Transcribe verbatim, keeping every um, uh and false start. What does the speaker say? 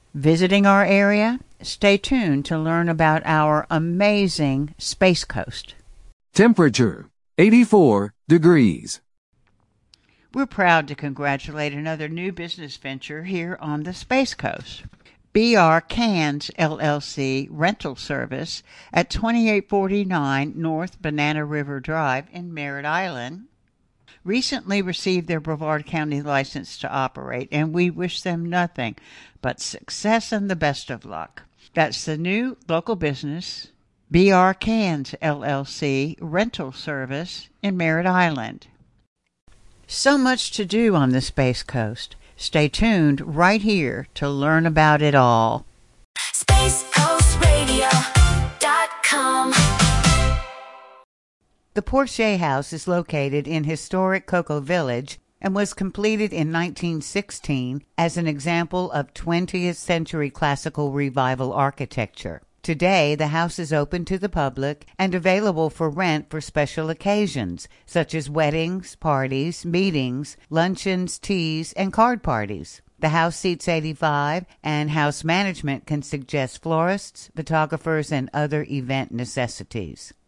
Visiting our area? Stay tuned to learn about our amazing Space Coast. Temperature, eighty-four degrees. We're proud to congratulate another new business venture here on the Space Coast. B R Cans L L C rental service at twenty-eight forty-nine North Banana River Drive in Merritt Island recently received their Brevard County license to operate, and we wish them nothing but success and the best of luck. That's the new local business, B R Cans L L C rental service in Merritt Island. So much to do on the Space Coast. Stay tuned right here to learn about it all. space coast radio dot com. The Portier House is located in historic Cocoa Village and was completed in nineteen sixteen as an example of twentieth century classical revival architecture. Today, the house is open to the public and available for rent for special occasions, such as weddings, parties, meetings, luncheons, teas, and card parties. The house seats eighty-five, and house management can suggest florists, photographers, and other event necessities.